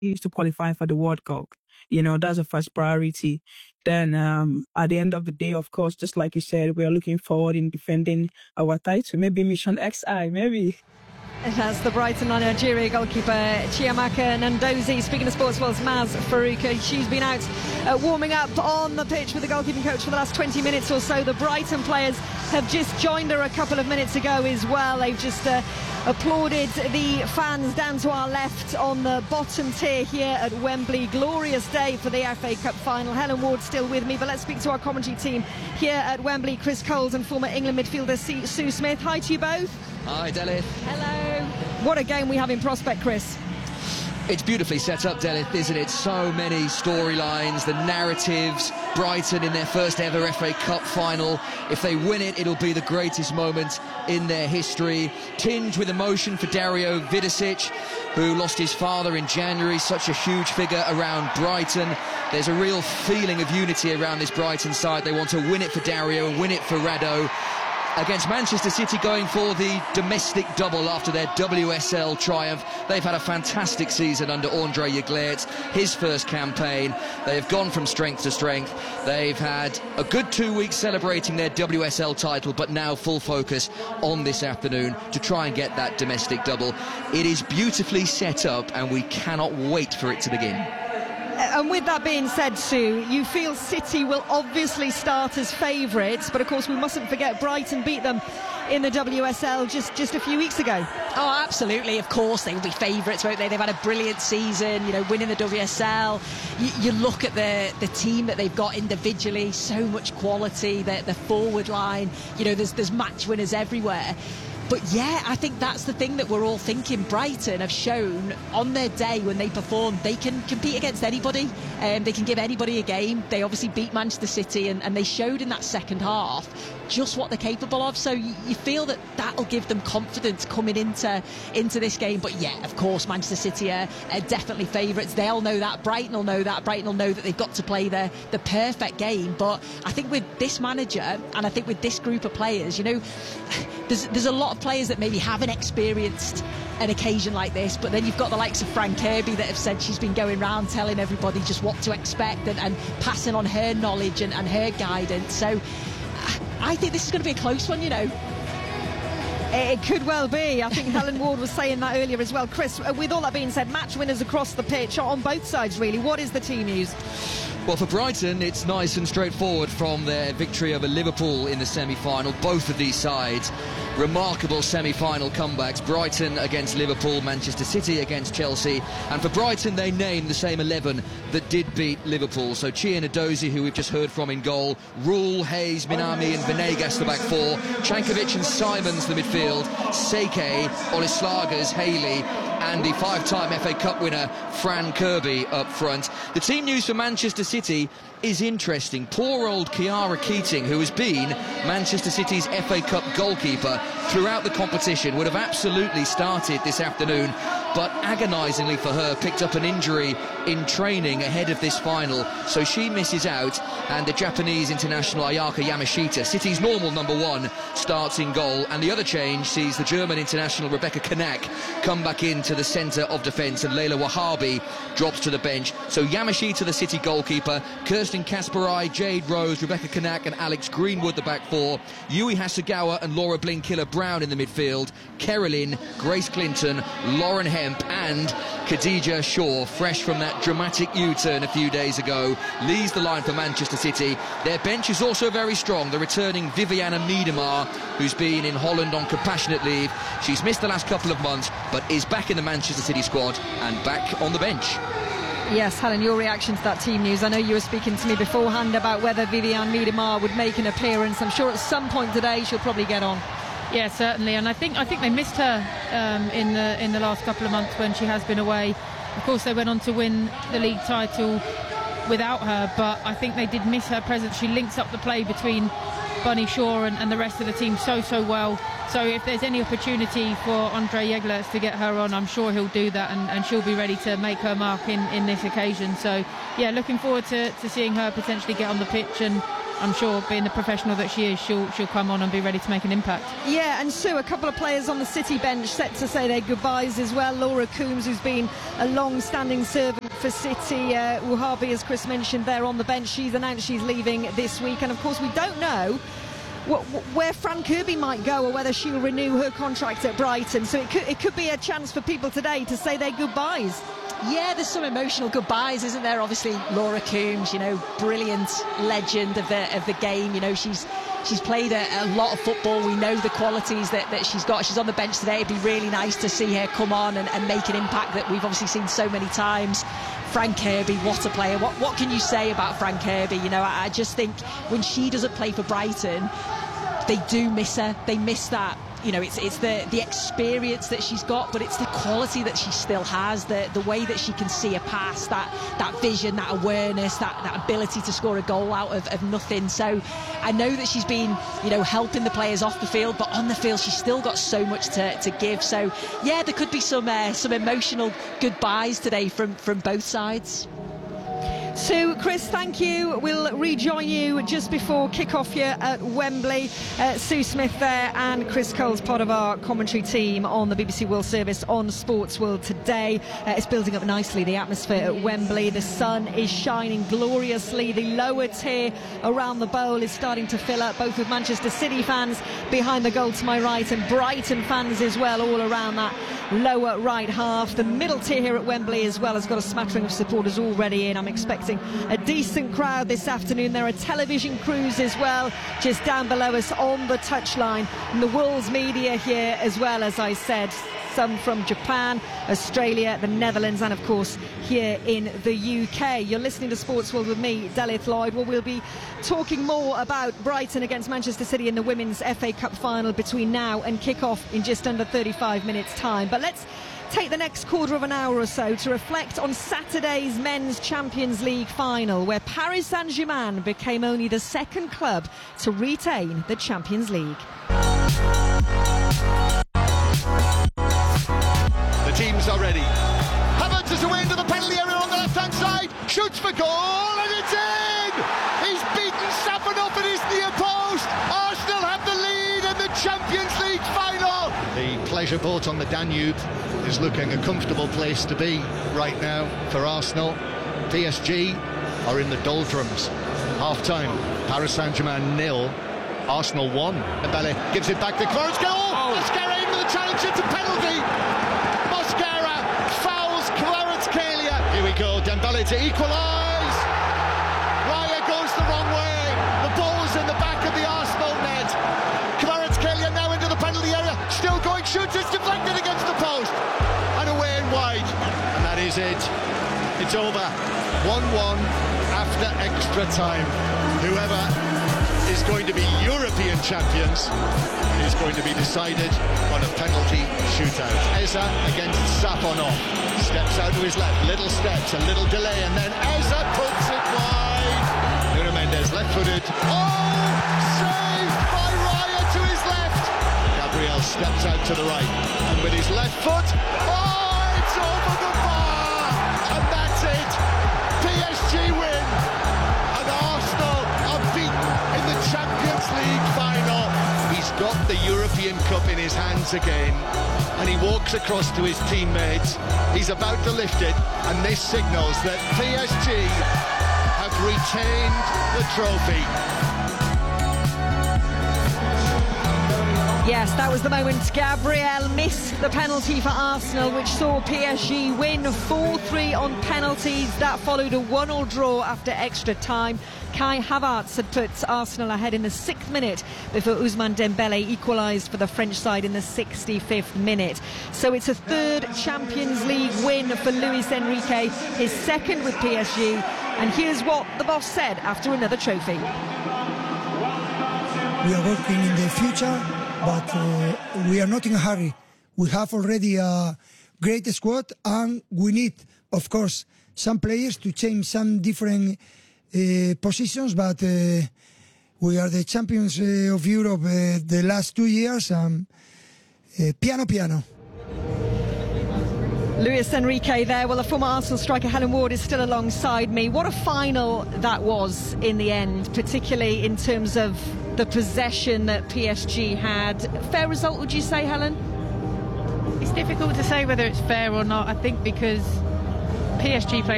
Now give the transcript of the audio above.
to qualify for the World Cup. You know, that's the first priority. Then at the end of the day, of course, just like you said, we are looking forward in defending our title. Maybe Mission XI, maybe. That's the Brighton Nigeria goalkeeper Chiamaka Nnadozie. Speaking of Sports World's Maz Faruqa, she's been out warming up on the pitch with the goalkeeping coach for the last 20 minutes or so. The Brighton players have just joined her a couple of minutes ago as well. They've just applauded the fans down to our left on the bottom tier here at Wembley. Glorious day for the FA Cup final. Helen Ward still with me, but let's speak to our commentary team here at Wembley. Chris Coles and former England midfielder Sue Smith. Hi to you both. Hi, Delith. Hello. What a game we have in prospect, Chris. It's beautifully set up, Delith, isn't it? So many storylines, the narratives. Brighton in their first ever FA Cup final. If they win it, it'll be the greatest moment in their history. Tinged with emotion for Dario Vidosic, who lost his father in January, such a huge figure around Brighton. There's a real feeling of unity around this Brighton side. They want to win it for Dario and win it for Rado. Against Manchester City, going for the domestic double after their WSL triumph. They've had a fantastic season under Andre Yeglet, his first campaign. They've gone from strength to strength. They've had a good 2 weeks celebrating their WSL title, but now full focus on this afternoon to try and get that domestic double. It is beautifully set up and we cannot wait for it to begin. And with that being said, Sue, you feel City will obviously start as favourites, but of course we mustn't forget Brighton beat them in the WSL just a few weeks ago. Oh, absolutely. Of course they will be favourites, won't they? They've had a brilliant season, you know, winning the WSL. You look at the team that they've got individually, so much quality, the forward line, you know, there's match winners everywhere. But yeah, I think that's the thing that we're all thinking. Brighton have shown on their day when they perform, they can compete against anybody. They can give anybody a game. They obviously beat Manchester City and they showed in that second half just what they're capable of. So you feel that that'll give them confidence coming into this game. But yeah, of course, Manchester City are definitely favourites. They'll know that. Brighton will know that. Brighton will know that they've got to play the perfect game. But I think with this manager and I think with this group of players, you know, there's a lot of players that maybe haven't experienced an occasion like this, but then you've got the likes of Fran Kirby that have said she's been going around telling everybody just what to expect and passing on her knowledge and her guidance. So I think this is going to be a close one, you know. It could well be. I think Helen Ward was saying that earlier as well. Chris, with all that being said, match winners across the pitch on both sides, really. What is the team news? Well, for Brighton, it's nice and straightforward from their victory over Liverpool in the semi-final. Both of these sides, remarkable semi-final comebacks. Brighton against Liverpool, Manchester City against Chelsea. And for Brighton, they named the same 11 that did beat Liverpool. So Chia Nnadozie, who we've just heard from in goal, Rule, Hayes, Minami and Venegas the back four, Chankovic and Simons the midfield, Seke, Olislagas, Haley, and the five-time FA Cup winner Fran Kirby up front. The team news for Manchester City is interesting. Poor old Chiara Keating, who has been Manchester City's FA Cup goalkeeper throughout the competition, would have absolutely started this afternoon, but agonisingly for her, picked up an injury in training ahead of this final, so she misses out, and the Japanese international Ayaka Yamashita, City's normal number one, starts in goal, and the other change sees the German international Rebecca Kanak come back into the centre of defence, and Leila Wahabi drops to the bench. So Yamashita, the City goalkeeper, Kirsten Kasparai, Jade Rose, Rebecca Kanak and Alex Greenwood the back four, Yui Hasegawa and Laura Blinkiller-Brown in the midfield, Carolyn, Grace Clinton, Lauren Hemp and Khadija Shaw, fresh from that dramatic U-turn a few days ago, leads the line for Manchester City. Their bench is also very strong. The returning Viviana Miedema, who's been in Holland on compassionate leave. She's missed the last couple of months, but is back in the Manchester City squad and back on the bench. Yes, Helen, your reaction to that team news. I know you were speaking to me beforehand about whether Viviane Miedema would make an appearance. I'm sure at some point today she'll probably get on. Yeah, certainly, and I think they missed her in the last couple of months when she has been away. Of course, they went on to win the league title without her, but I think they did miss her presence. She links up the play between Bunny Shaw and the rest of the team so well. So if there's any opportunity for Andre Yeglet to get her on, I'm sure he'll do that, and she'll be ready to make her mark in this occasion. So yeah, looking forward to seeing her potentially get on the pitch and I'm sure, being the professional that she is, she'll come on and be ready to make an impact. Yeah, and Sue, a couple of players on the City bench set to say their goodbyes as well. Laura Coombs, who's been a long-standing servant for City. Wahhabi, as Chris mentioned, there on the bench. She's announced she's leaving this week, and of course we don't know where Fran Kirby might go or whether she'll renew her contract at Brighton. So it could be a chance for people today to say their goodbyes. Yeah, there's some emotional goodbyes, isn't there? Obviously, Laura Coombs, brilliant legend of the game. She's played a lot of football. We know the qualities that she's got. She's on the bench today. It'd be really nice to see her come on and make an impact that we've obviously seen so many times. Fran Kirby, what a player. What can you say about Fran Kirby? I just think when she doesn't play for Brighton, they do miss her. They miss that. It's the experience that she's got, but it's the quality that she still has, the way that she can see a pass, that vision, that awareness, that ability to score a goal out of nothing. So I know that she's been, helping the players off the field, but on the field she's still got so much to give. So yeah, there could be some emotional goodbyes today from both sides. So, Chris, thank you. We'll rejoin you just before kick-off here at Wembley. Sue Smith there and Chris Cole's part of our commentary team on the BBC World Service on Sports World today. It's building up nicely, the atmosphere at Wembley. The sun is shining gloriously. The lower tier around the bowl is starting to fill up, both with Manchester City fans behind the goal to my right and Brighton fans as well, all around that lower right half. The middle tier here at Wembley as well has got a smattering of supporters already in. I'm expecting a decent crowd this afternoon. There are television crews as well just down below us on the touchline, and the world's media here as well, as I said, some from Japan, Australia, the Netherlands, and of course here in the UK. You're listening to Sports World with me, Delith Lloyd. Well, we'll be talking more about Brighton against Manchester City in the Women's FA Cup final between now and kick-off in just under 35 minutes time. But let's take the next quarter of an hour or so to reflect on Saturday's Men's Champions League final, where Paris Saint-Germain became only the second club to retain the Champions League. The teams are ready. Havertz is away into the penalty area on the left-hand side, shoots for goal, and it's in! He's beaten Safanov at his near post. Arsenal have the lead in the Champions League final. The pleasure boat on the Danube is looking a comfortable place to be right now for Arsenal. PSG are in the doldrums. Half-time, Paris Saint-Germain 0, Arsenal 1. Dembele gives it back to Kvaratskhelia. Oh! Mosquera into the challenge, it's a penalty. Mosquera fouls Kvaratskhelia. Here we go, Dembele to equalise. Raya goes the wrong way. The ball's in the back of the Arsenal net. Kvaratskhelia now into the penalty area, still going, shoots, it's deflected against the post. And away and wide. And that is it. It's over. 1-1 after extra time. Whoever is going to be European champions is going to be decided on a penalty shootout. Eza against Safonov. Steps out to his left, little steps, a little delay, and then Eza puts it wide. Nuno Mendes left-footed. Oh! Saved by Raya to his left. Gabriel steps out to the right, and with his left foot, oh! It's over the bar! And that's it! PSG win! And Arsenal are beaten in the Champions League final. He's got the European Cup in his hands again, and he walks across to his teammates. He's about to lift it, and this signals that PSG have retained the trophy. Yes, that was the moment. Gabriel missed the penalty for Arsenal, which saw PSG win 4-3 on penalties. That followed a 1-1 draw after extra time. Kai Havertz had put Arsenal ahead in the 6th minute before Ousmane Dembele equalised for the French side in the 65th minute. So it's a third Champions League win for Luis Enrique, his second with PSG. And here's what the boss said after another trophy. We are working in the future, but we are not in a hurry. We have already a great squad, and we need, of course, some players to change some different positions, but we are the champions of Europe the last 2 years, piano piano. Luis Enrique there. Well, the former Arsenal striker Helen Ward is still alongside me. What a final that was in the end, particularly in terms of the possession that PSG had. Fair result, would you say, Helen? It's difficult to say whether it's fair or not, I think, because PSG played